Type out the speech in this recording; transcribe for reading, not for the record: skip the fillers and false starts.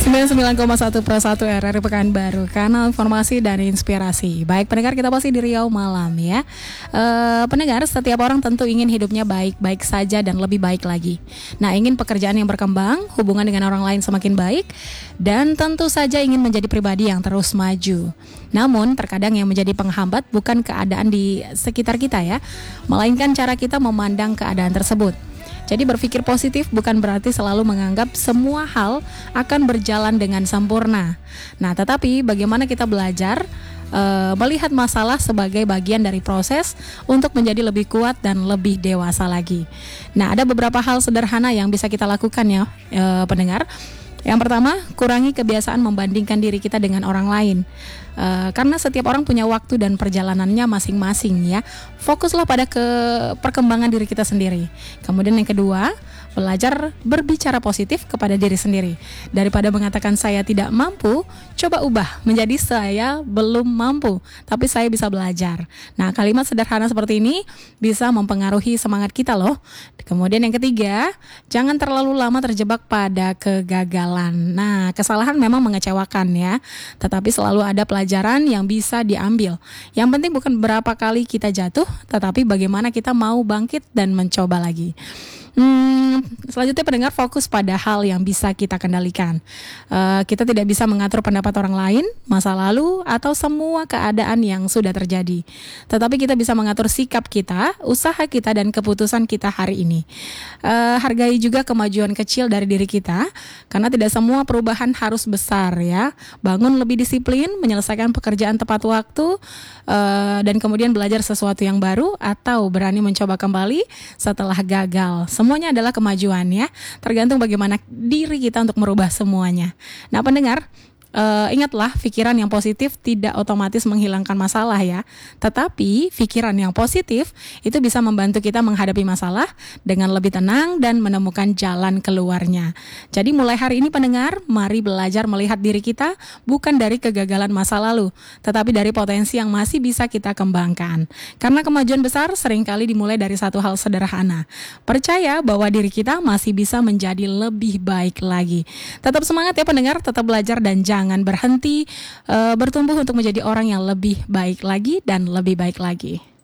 99,1 Pro 1 RRI Pekanbaru, kanal informasi dan inspirasi. Baik pendengar, kita masih di Riau Malam ya. Pendengar, setiap orang tentu ingin hidupnya baik-baik saja dan lebih baik lagi. Nah, ingin pekerjaan yang berkembang, hubungan dengan orang lain semakin baik, dan tentu saja ingin menjadi pribadi yang terus maju. Namun, terkadang yang menjadi penghambat bukan keadaan di sekitar kita ya, melainkan cara kita memandang keadaan tersebut. Jadi berpikir positif bukan berarti selalu menganggap semua hal akan berjalan dengan sempurna. Nah, tetapi bagaimana kita belajar melihat masalah sebagai bagian dari proses untuk menjadi lebih kuat dan lebih dewasa lagi. Nah, ada beberapa hal sederhana yang bisa kita lakukan ya, pendengar. Yang pertama, kurangi kebiasaan membandingkan diri kita dengan orang lain. Karena setiap orang punya waktu dan perjalanannya masing-masing ya. Fokuslah pada perkembangan diri kita sendiri. Kemudian yang kedua, belajar berbicara positif kepada diri sendiri. Daripada mengatakan saya tidak mampu, coba ubah menjadi saya belum mampu, tapi saya bisa belajar. Nah, kalimat sederhana seperti ini bisa mempengaruhi semangat kita loh. Kemudian yang ketiga, jangan terlalu lama terjebak pada kegagalan. Nah, kesalahan memang mengecewakan ya, tetapi selalu ada pelajaran yang bisa diambil. Yang penting bukan berapa kali kita jatuh, tetapi bagaimana kita mau bangkit dan mencoba lagi. Selanjutnya pendengar, fokus pada hal yang bisa kita kendalikan. Kita tidak bisa mengatur pendapat orang lain, masa lalu, atau semua keadaan yang sudah terjadi. Tetapi kita bisa mengatur sikap kita, usaha kita, dan keputusan kita hari ini. Hargai juga kemajuan kecil dari diri kita, karena tidak semua perubahan harus besar ya. Bangun lebih disiplin, menyelesaikan pekerjaan tepat waktu, dan kemudian belajar sesuatu yang baru, atau berani mencoba kembali setelah gagal. Semuanya adalah kemajuan ya, tergantung bagaimana diri kita untuk merubah semuanya. Nah pendengar, ingatlah, pikiran yang positif tidak otomatis menghilangkan masalah ya. Tetapi pikiran yang positif itu bisa membantu kita menghadapi masalah dengan lebih tenang dan menemukan jalan keluarnya. Jadi mulai hari ini pendengar, mari belajar melihat diri kita bukan dari kegagalan masa lalu, tetapi dari potensi yang masih bisa kita kembangkan. Karena kemajuan besar seringkali dimulai dari satu hal sederhana. Percaya bahwa diri kita masih bisa menjadi lebih baik lagi. Tetap semangat ya pendengar, tetap belajar dan jangan berhenti bertumbuh untuk menjadi orang yang lebih baik lagi dan lebih baik lagi.